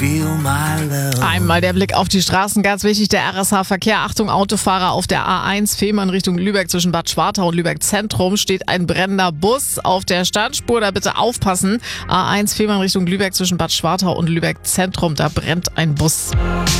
feel my love. Einmal der Blick auf die Straßen, ganz wichtig, der RSH-Verkehr. Achtung, Autofahrer auf der A1 Fehmarn Richtung Lübeck zwischen Bad Schwartau und Lübeck Zentrum steht ein brennender Bus auf der Standspur, da bitte aufpassen. A1 Fehmarn Richtung Lübeck zwischen Bad Schwartau und Lübeck Zentrum, da brennt ein Bus.